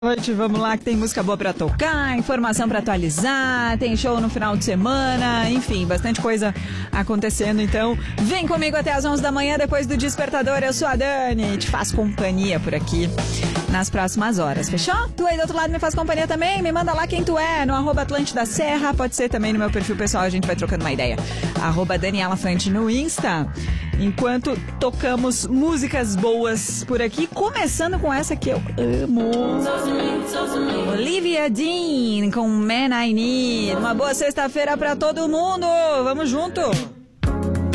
Noite, vamos lá que tem música boa pra tocar, informação pra atualizar, tem show no final de semana, enfim, bastante coisa acontecendo, então vem comigo até as 11 da manhã depois do Despertador. Eu sou a Dani, te faço companhia por aqui nas próximas horas, fechou? Tu aí do outro lado me faz companhia também, me manda lá quem tu é, no @AtlantedaSerra, pode ser também no meu perfil pessoal, a gente vai trocando uma ideia, @DanielaFante no Insta. Enquanto tocamos músicas boas por aqui, começando com essa que eu amo. Olivia Dean com Man I Need. Uma boa sexta-feira pra todo mundo. Vamos junto.